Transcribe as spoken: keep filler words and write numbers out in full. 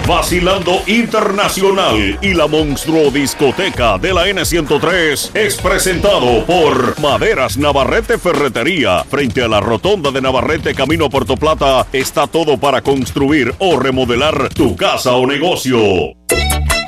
Vacilando Internacional y la Monstruo Discoteca de la N ciento tres es presentado por Maderas Navarrete Ferretería. Frente a la rotonda de Navarrete, camino a Puerto Plata, está todo para construir o remodelar tu casa o negocio.